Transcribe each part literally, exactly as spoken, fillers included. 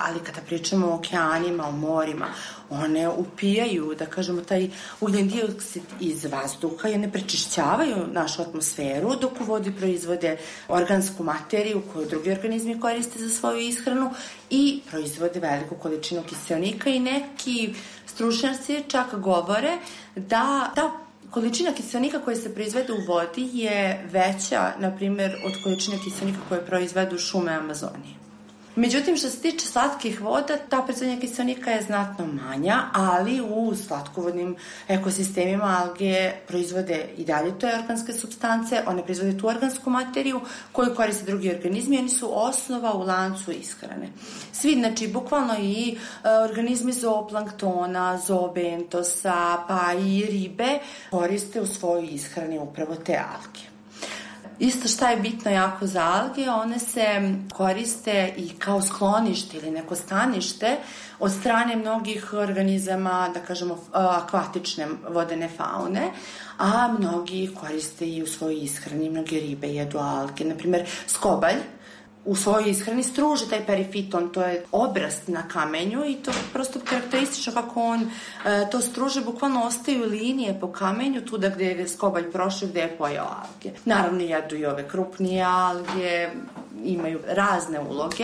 ali kada pričamo o okeanima, o morima, one upijaju, da kažemo, taj ugljen dioksid iz vazduha i ne prečišćavaju našu atmosferu, dok u vodi proizvode organsku materiju koju drugi organizmi koriste za svoju ishranu i proizvode veliku količinu kiseonika i neki stručnjaci čak govore da ta količina kiseonika koja se proizvede u vodi je veća, na primjer, od količine kiseonika koje proizvedu šume Amazonije. Međutim, što se tiče slatkih voda, ta proizvodnja kiseonika je znatno manja, ali u slatkovodnim ekosistemima alge proizvode i dalje te organske supstance, one proizvode tu organsku materiju koju koriste drugi organizmi, oni su osnova u lancu ishrane. Svi, znači, bukvalno i e, organizmi zooplanktona, zoobentosa, pa i ribe koriste u svojoj ishrani upravo te alge. Isto šta je bitno jako za alge, one se koriste i kao sklonište ili neko stanište od strane mnogih organizama, da kažemo, akvatične vodene faune, a mnogi ih koriste i u svojoj ishrani, mnoge ribe jedu alge. Naprimer, skobalj u svojoj ishrani struže taj perifiton, to je obrast na kamenju i to prosto karakteristično kako on e, to struže, bukvalno ostaju linije po kamenju tu da gde je skobalj prošao, gde je pojao alge. Naravno jedu i ove krupnije alge, imaju razne uloge,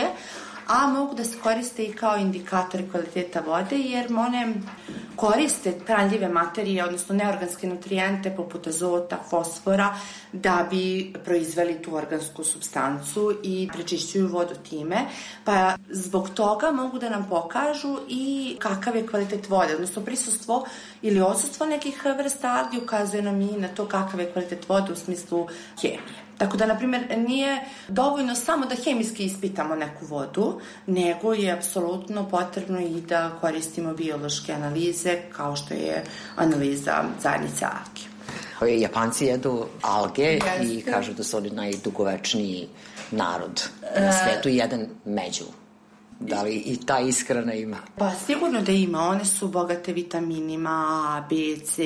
a mogu da se koriste i kao indikatori kvaliteta vode, jer one koriste hranljive materije, odnosno neorganske nutrijente poput azota, fosfora, da bi proizveli tu organsku supstancu i prečišćuju vodu time, pa zbog toga mogu da nam pokažu i kakav je kvalitet vode, odnosno prisustvo ili odsustvo nekih vrsta algi ukazuje nam i na to kakav je kvalitet vode u smislu hemije. Tako da, na primjer, nije dovoljno samo da hemijski ispitamo neku vodu, nego je apsolutno potrebno i da koristimo biološke analize, kao što je analiza zajednice alge. Japanci jedu alge Jeste. I kažu da su oni najdugovečniji narod na svetu i jedan među. Da li i ta ishrana ima? Pa sigurno da ima. One su bogate vitaminima A, B, C,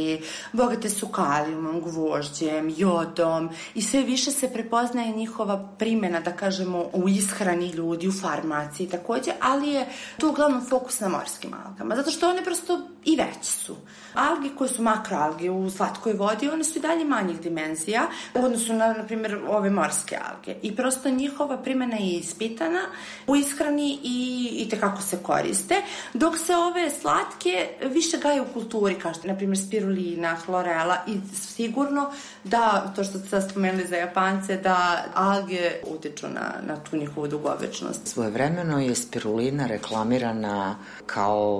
bogate su kalijumom, gvožđem, jodom i sve više se prepoznaje njihova primjena, da kažemo, u ishrani ljudi, u farmaciji takođe, ali je tu uglavnom fokus na morskim algama, zato što one prosto i veće su. Alge koje su makroalge u slatkoj vodi, one su i dalje manjih dimenzija u odnosu na, na primjer, ove morske alge. I prosto njihova primjena je ispitana u ishrani i, i tekako se koriste, dok se ove slatke više gaje u kulturi, kao što je, na primjer, spirulina, hlorela i sigurno da, to što ste spomenuli za Japance, da alge utiču na, na tu njihovu dugovečnost. Svojevremeno je spirulina reklamirana kao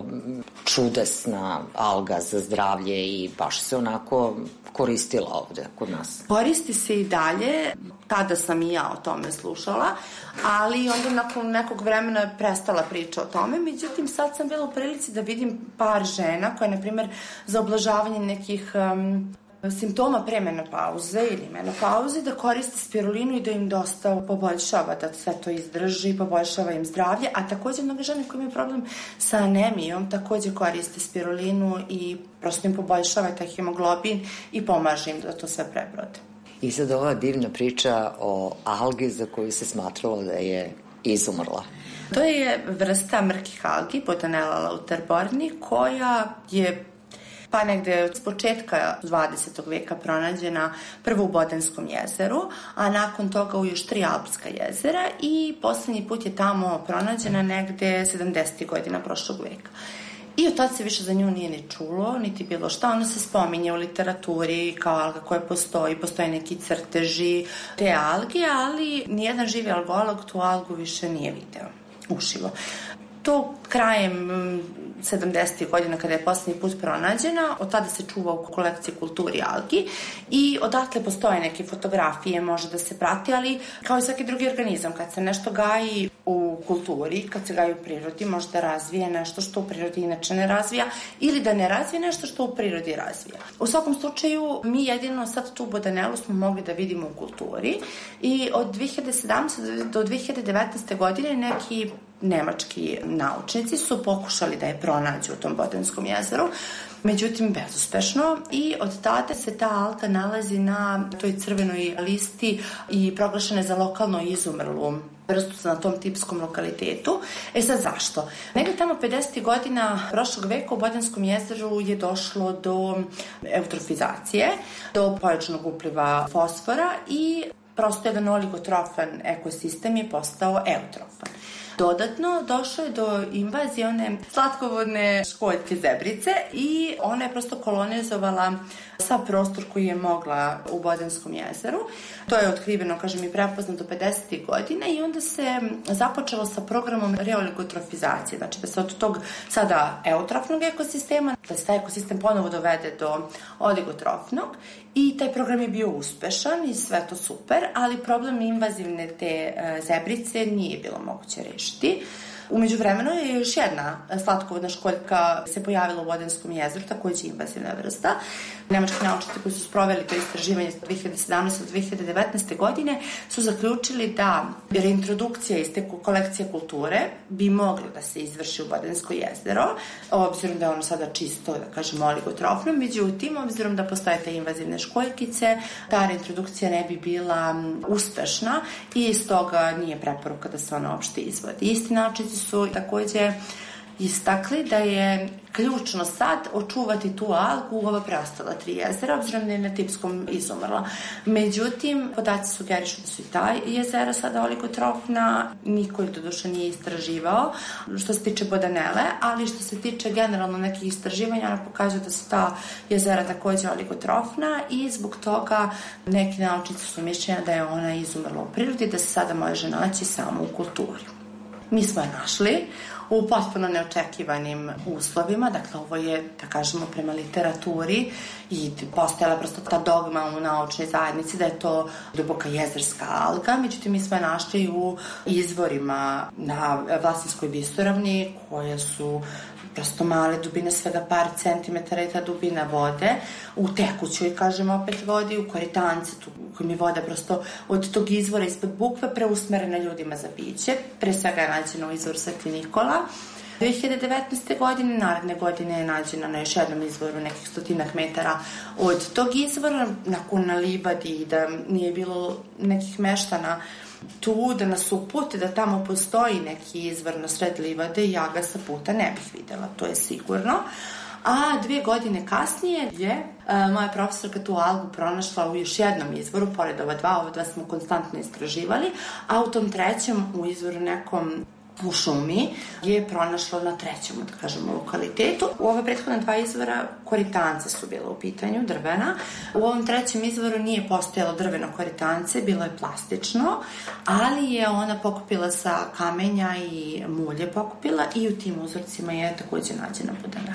čudesna alga za zdravlje i baš se onako koristila ovde kod nas. Koristi se i dalje, tada sam i ja o tome slušala, ali onda nakon nekog vremena je prestala priča o tome, međutim sad sam bila u prilici da vidim par žena koje, na primjer, za oblažavanje nekih um, simptoma premenopauze ili menopauze, da koriste spirulinu i da im dosta poboljšava, da sve to izdrži, poboljšava im zdravlje, a takođe mnoge žene koje imaju problem sa anemijom takođe koriste spirulinu i prosto im poboljšava taj hemoglobin i pomaže im da to sve prebrode. I sad ova divna priča o algi za koju se smatralo da je izumrla. To je vrsta mrkih algi, Botanella lauterborni, koja je pa negde s početka dvadesetog veka pronađena prvo u Bodenskom jezeru, a nakon toga u još tri alpska jezera i poslednji put je tamo pronađena negde sedamdesetih godina prošlog veka. I od tada se više za nju nije ni čulo, niti bilo šta. Ona se spominje u literaturi kao alga koja postoji, postoje neki crteži te alge, ali nijedan živi algolog tu algu više nije video uživo. To krajem sedamdesetih godina kada je poslednji put pronađena, od tada se čuva u kolekciji kulturi algi i odatle postoje neke fotografije, može da se prati, ali kao i svaki drugi organizam, kad se nešto gaji u kulturi, kad se gaji u prirodi, može da razvije nešto što u prirodi inače ne razvija ili da ne razvije nešto što u prirodi razvija. U svakom slučaju, mi jedino sad tu Botanellu smo mogli da vidimo u kulturi i od dve hiljade sedamnaeste do dve hiljade devetnaeste godine neki nemački naučnici su pokušali da je pronađu u tom Bodenskom jezeru, međutim bezuspešno, i od tada se ta alga nalazi na toj crvenoj listi i proglašena je za lokalno izumrlu vrstu na tom tipskom lokalitetu. E sad zašto? Negde tamo pedesetih godina prošlog veka u Bodanskom jezeru je došlo do eutrofizacije, do pojačanog upliva fosfora i prosto jedan oligotrofan ekosistem je postao eutrofan. Dodatno, došlo je do invazije one slatkovodne školjke zebrice i ona je prosto kolonizovala sav prostor koji je mogla u Bodanskom jezeru. To je otkriveno, kažem, i prepoznato pedesetih godina i onda se započelo sa programom reoligotrofizacije, znači da se od tog sada eutrofnog ekosistema, da se taj ekosistem ponovo dovede do oligotrofnog i taj program je bio uspešan i sve to super, ali problem invazivne te zebrice nije bilo moguće rešiti. Umeđu vremenu je još jedna slatkovodna školjka se pojavila u Bodanskom jezeru, takođe invazivna vrsta. Nemački naučnici koji su sproveli to istraživanje dve hiljade sedamnaeste do dve hiljade devetnaeste godine su zaključili da reintrodukcija iz te kolekcije kulture bi mogla da se izvrši u Bodansko jezero, obzirom da je ono sada čisto, da kažemo, oligotrofno, međutim, obzirom da postoje te invazivne školjkice, ta reintrodukcija ne bi bila uspešna i iz toga nije preporuka da se ona uopšte izvodi. Isti naučnici su takođe istakli da je ključno sad očuvati tu algu u ova preostala tri jezera, obzirom da je na tipskom izumrla. Međutim, podaci sugerišu da su i ta jezera sada oligotrofna, niko ih doduše nije istraživao što se tiče Bodanele, ali što se tiče generalno nekih istraživanja, ona pokazuje da su ta jezera takođe oligotrofna i zbog toga neki naučnici su mišljenja da je ona izumrla u prirodi, da se sada može naći samo u kulturi. Mi smo je našli u potpuno neočekivanim uslovima, dakle ovo je, da kažemo, prema literaturi i postojala prosto ta dogma u naučnoj zajednici da je to duboka jezerska alga, međutim mi smo je našli u izvorima na Vlasinskoj visoravni koje su prosto male dubine, svega par centimetara i ta dubina vode, u tekućoj, kažemo, opet vodi, u koritance, tu, u kojim je voda prosto od tog izvora ispod bukve preusmerena ljudima za piće. Pre svega je nađena u izvoru Sveti Nikola. dve hiljade devetnaeste. godine, naredne godine je nađena na još jednom izvoru nekih stotinak metara od tog izvora, nakon na livadi, da nije bilo nekih meštana tu da nas upute da tamo postoji neki izvor na sred livade, ja ga sa puta ne bih videla, to je sigurno. A dve godine kasnije je a, moja profesorka tu algu pronašla u još jednom izvoru, pored ova dva, ova dva smo konstantno istraživali, a u tom trećem, u izvoru nekom u šumi, je pronašlo na trećem, da kažemo, lokalitetu. U ove prethodne dva izvora koritance su bila u pitanju, drvena. U ovom trećem izvoru nije postojalo drveno koritance, bilo je plastično, ali je ona pokupila sa kamenja i mulje pokupila i u tim uzorcima je takođe nađena Bodanela.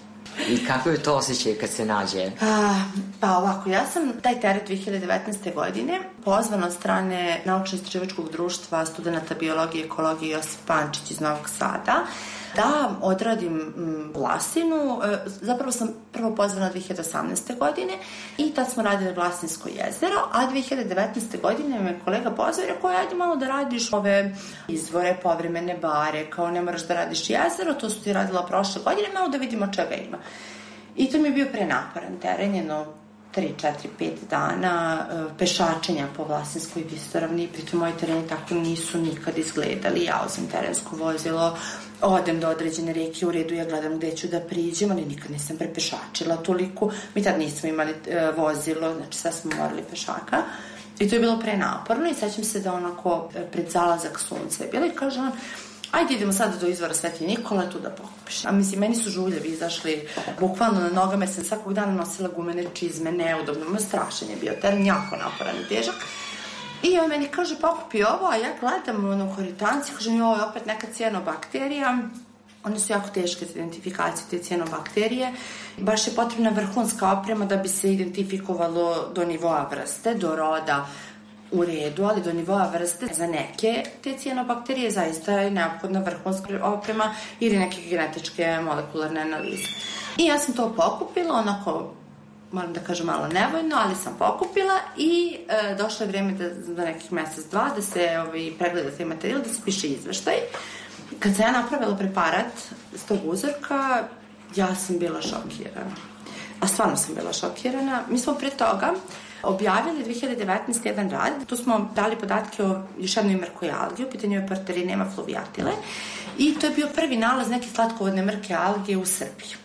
I kako je to osjećaj kad se nađe? A, pa ovako, ja sam taj teret dve hiljade devetnaeste. godine pozvana od strane Naučno-istraživačkog društva studenta biologije i ekologije Josip Pančić iz Novog Sada da odradim Vlasinu. Zapravo sam prvo pozvana dve hiljade osamnaeste. godine i tad smo radili Vlasinsko jezero, a dve hiljade devetnaeste. godine me kolega pozvao i rekao, ajde malo da radiš ove izvore, povremene bare, kao ne moraš da radiš jezero, to su ti radila prošle godine, malo da vidimo čega ima. I to mi je bio prenaporan teren, jedno tri, četiri, pet dana pešačenja po Vlasinskoj visoravni, pritom moji tereni tako nisu nikad izgledali. Ja uzem terensko vozilo, odem do određene reke, u redu ja gledam gde ću da priđem, ali nikad nisam prepešačila toliko. Mi tad nismo imali e, vozilo, znači sve smo morali pešaka. I to je bilo prenaporno i sećam se da onako pred zalazak sunca je bilo i kaže on, ajde idemo sada do izvora Sveti Nikola tu da pokupiš. A mislim, meni su žuljevi izašli bukvalno na nogama, jer sam svakog dana nosila gumene čizme, neudobno, moj strašan je bio teren, jako naporan i težak. I on meni kaže, pokupi ovo, a ja gledam ono koritanci, kažem, ovo je opet neka cijanobakterija. One su jako teške za identifikaciju, te cijanobakterije. Baš je potrebna vrhunska oprema da bi se identifikovalo do nivoa vrste, do roda u redu, ali do nivoa vrste. Za neke te cijanobakterije zaista je neophodna vrhunska oprema ili neke genetičke molekularne analize. I ja sam to pokupila, onako, moram da kažem malo nevoljno, ali sam pokupila i e, došlo je vreme da, za nekih mesec, dva, da se ovaj, pregleda taj materijal, da se piše izveštaj. Kad sam ja napravila preparat s tog uzorka, ja sam bila šokirana. A stvarno sam bila šokirana. Mi smo pre toga objavili dve hiljade devetnaeste. jedan rad. Tu smo dali podatke o još jednoj mrkoj algi, u pitanju je Porterinema fluviatile, i to je bio prvi nalaz neke slatkovodne mrke alge u Srbiji.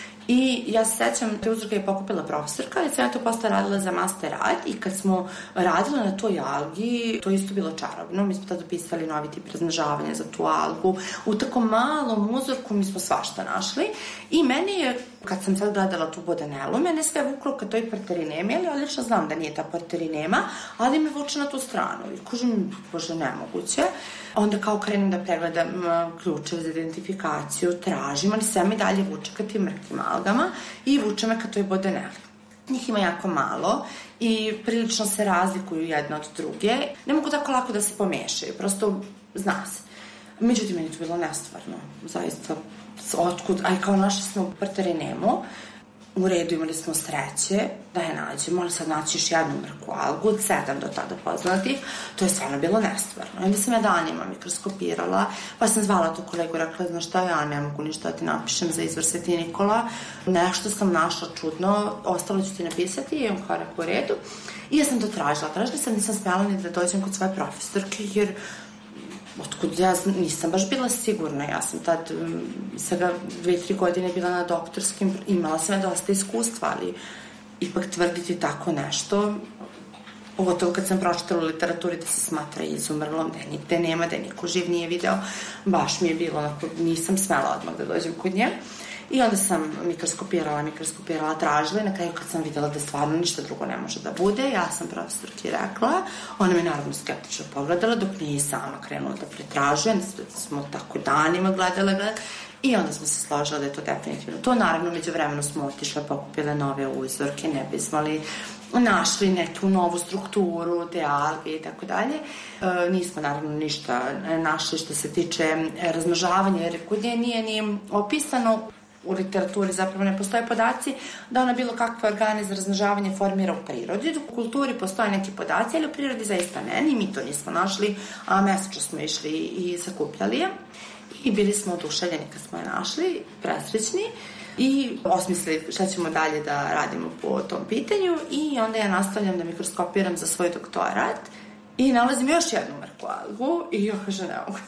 I ja se sećam, te uzorke je pokupila profesorka, ali sam ja to posle radila za master rad i kad smo radila na toj algi, to isto bilo čarobno. Mi smo tada pisali novi tip razmnožavanja za tu algu. U tako malom uzorku mi smo svašta našli i meni je, kad sam sad gledala tu bodanelu, mene sve vuklo ka toj Porterinemi, ali odlično znam da nije ta Porterinema, ali me vuče na tu stranu. I kažem, bože, nemoguće. Onda kao krenem da pregledam ključeve za identifikaciju, tražim, ali sve mi dalje vuče ka tim mrkim algama i vuče me ka toj bodaneli. Njih ima jako malo i prilično se razlikuju jedna od druge. Ne mogu tako lako da se pomešaju, prosto zna se. Međutim, meni to bilo nestvarno, zaista. Otkud, aj kao našli smo Porterinemu, u redu imali smo sreće da je nađemo, ali sad naći još jednu mrku algu od sedam do tada poznatih, to je stvarno bilo nestvarno. Onda sam ja danima mikroskopirala, pa sam zvala tu kolegu, rekla, znaš šta, ja ne mogu ništa da ti napišem za izvor Sveti Nikola, nešto sam našla čudno, ostalo ću ti napisati i on kao rekao u redu. I ja sam to tražila, tražila sam, nisam smela ni da dođem kod svoje profesorke, jer otkud ja nisam baš bila sigurna, ja sam tad svega dve, tri godine bila na doktorskim, imala sam ja dosta iskustva, ali ipak tvrditi tako nešto, pogotovo kad sam pročitala u literaturi da se smatra izumrlom, da nigde nema, da niko živ nije video, baš mi je bilo, onako, nisam smela odmah da dođem kod nje. I onda sam mikroskopirala, mikroskopirala, tražila i na kraju kad sam videla da stvarno ništa drugo ne može da bude, ja sam profesorki rekla, ona mi naravno skeptično pogledala dok nije sama krenula da pretražuje, da smo tako danima gledala, gledala i onda smo se složila da je to definitivno to. Naravno, među vremenu smo otišle, pokupile nove uzorke, ne bismo li našli neku novu strukturu, te alge i tako dalje. Nismo naravno ništa našli što se tiče razmnožavanja, jer kod nje nije ni opisano, u literaturi zapravo ne postoje podaci da ona bilo kakve organe za razmnožavanje formira u prirodi. U kulturi postoje neki podaci, ali u prirodi zaista ne, ni mi to nismo našli, a mesečno smo išli i sakupljali je. I bili smo oduševljeni kad smo je našli, presrećni i osmislili šta ćemo dalje da radimo po tom pitanju i onda ja nastavljam da mikroskopiram za svoj doktorat i nalazim još jednu mrku algu i ja kažem ne mogu.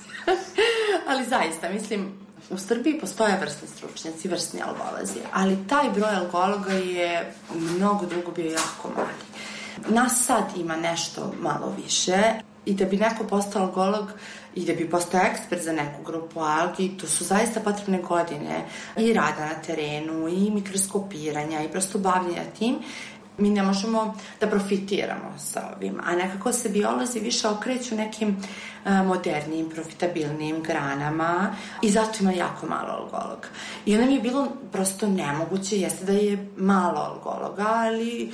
Ali zaista, mislim, u Srbiji postoje vrsni stručnjaci, vrsni algolozi, ali taj broj algologa je mnogo dugo bio jako mali. Nas sad ima nešto malo više i da bi neko postao algolog i da bi postao ekspert za neku grupu algi, to su zaista potrebne godine i rada na terenu i mikroskopiranja i prosto bavljenja tim. Mi ne možemo da profitiramo sa ovim, a nekako se biolozi više okreću nekim modernijim, profitabilnijim granama i zato ima jako malo algologa. I onda mi je bilo prosto nemoguće, jeste da je malo algologa, ali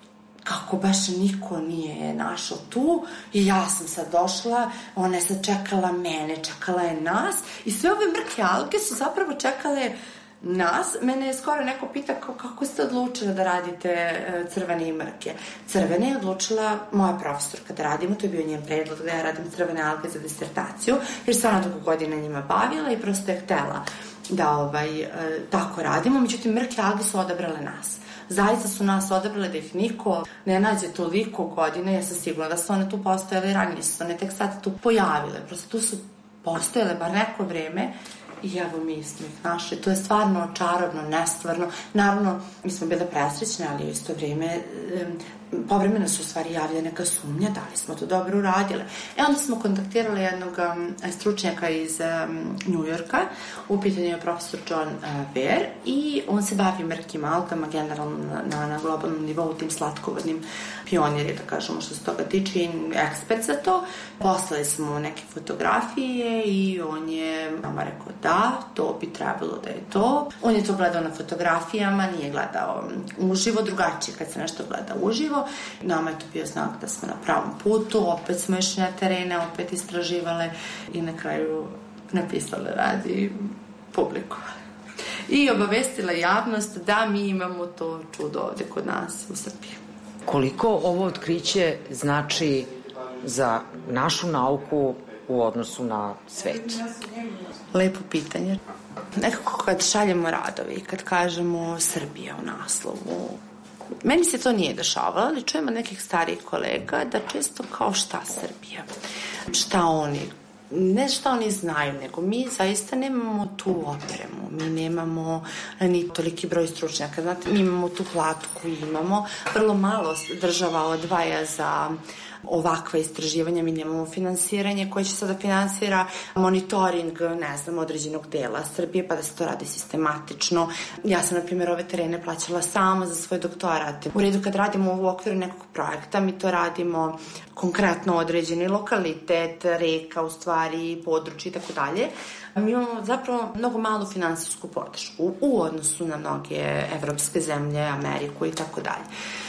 kako baš niko nije našao tu i ja sam sad došla, ona je sad čekala mene, čekala je nas i sve ove mrke alge su zapravo čekale nas. Mene je skoro neko pita kako ste odlučila da radite crvene i mrke. Crvene je odlučila moja profesorka da radimo, to je bio njen predlog da ja radim crvene alge za disertaciju, jer se ona dugo godina njima bavila i prosto je htela da ovaj, tako radimo. Međutim, mrke alge su odabrale nas. Zaista su nas odabrale da ih niko ne nađe toliko godina, ja sam sigurna da su one tu postojale ranije, su one tek sad tu pojavile, prosto tu su postojale bar neko vreme i evo mi smo ih našli. To je stvarno čarobno, nestvarno. Naravno, mi smo bile presrećne, ali u isto vrijeme povremeno su u stvari javlja neka sumnja da li smo to dobro uradile. E onda smo kontaktirali jednog um, stručnjaka iz um, Njujorka, u pitanju je profesor John uh, Bear i on se bavi mrkim algama generalno na, na, na globalnom nivou, tim slatkovodnim pioniri, da kažemo što se toga tiče, i ekspert za to. Poslali smo neke fotografije i on je nama rekao da, to bi trebalo da je to. On je to gledao na fotografijama, nije gledao uživo, drugačije kad se nešto gleda uživo. Nama je to bio znak da smo na pravom putu, opet smo išli na terene, opet istraživale i na kraju napisale radi publikovale. I obavestila javnost da mi imamo to čudo ovde kod nas u Srbiji. Koliko ovo otkriće znači za našu nauku u odnosu na svet? Lepo pitanje. Nekako kad šaljemo radovi, kad kažemo Srbija u naslovu, Meni se to nije dešavalo, ali čujem od nekih starijih kolega da često kao šta Srbija, šta oni, ne šta oni znaju, nego mi zaista nemamo tu opremu, mi nemamo ni toliki broj stručnjaka, znate, mi imamo tu platu koju imamo, vrlo malo država odvaja za ovakva istraživanja, mi nemamo finansiranje koje će sada finansira monitoring, ne znam, određenog dela Srbije, pa da se to radi sistematično. Ja sam, na primjer, ove terene plaćala sama za svoj doktorat. U redu, kad radimo u okviru nekog projekta, mi to radimo konkretno određeni lokalitet, reka, u stvari, područje i tako dalje. Mi imamo zapravo mnogo malu finansijsku podršku u odnosu na mnoge evropske zemlje, Ameriku i tako dalje.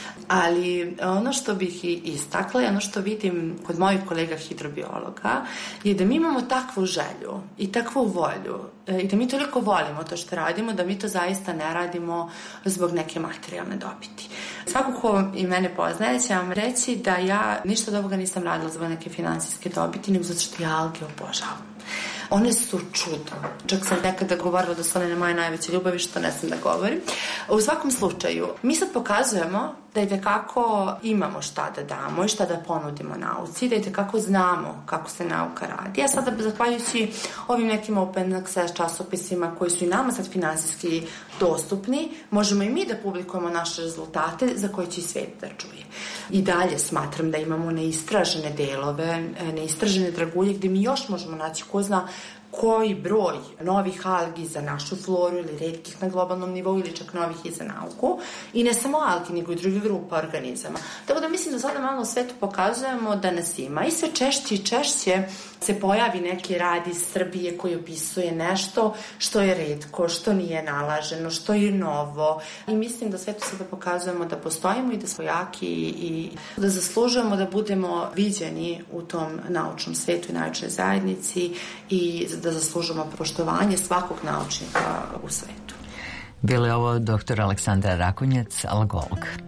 Ali ono što bih istakla i ono što vidim kod mojih kolega hidrobiologa je da mi imamo takvu želju i takvu volju i da mi toliko volimo to što radimo, da mi to zaista ne radimo zbog neke materijalne dobiti. Svako ko i mene poznaje će vam reći da ja ništa od ovoga nisam radila zbog neke finansijske dobiti, nego zato što ja alge obožavam. One su čudo. Čak sam nekada govorila da su one na moje najveće ljubavi, što ne sam da govorim. U svakom slučaju, mi sad pokazujemo da i tekako imamo šta da damo i šta da ponudimo nauci, da i tekako znamo kako se nauka radi. Ja sada, zahvaljujući ovim nekim open access časopisima koji su i nama sad finansijski dostupni, možemo i mi da publikujemo naše rezultate za koje će i svet da čuje. I dalje smatram da imamo neistražene delove, neistražene dragulje gde mi još možemo naći ko zna koji broj novih algi za našu floru ili retkih na globalnom nivou ili čak novih i za nauku. I ne samo algi, nego i druge grupa organizama. Tako da mislim da sada malo u svetu pokazujemo da nas ima i sve češće i češće se pojavi neki rad iz Srbije koji opisuje nešto što je retko, što nije nalaženo, što je novo. I mislim da svetu sada pokazujemo da postojimo i da smo jaki i da zaslužujemo da budemo viđeni u tom naučnom svetu i naučnoj zajednici i da zaslužujemo poštovanje svakog naučnika u svetu. Bilo je ovo doktor Aleksandra Rakonjac, algolog.